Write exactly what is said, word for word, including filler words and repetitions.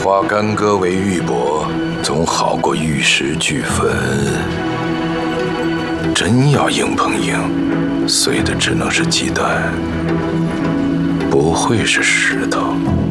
化干戈为玉帛，总好过玉石俱焚。真要硬碰硬，碎的只能是鸡蛋，不会是石头。